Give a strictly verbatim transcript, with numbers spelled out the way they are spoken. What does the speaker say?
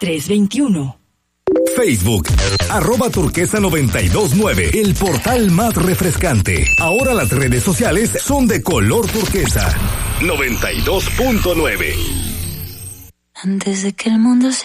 tres veintiuno. Facebook, arroba turquesa noventa y dos nueve, el portal más refrescante. Ahora las redes sociales son de color turquesa. noventa y dos punto nueve. Antes de que el mundo se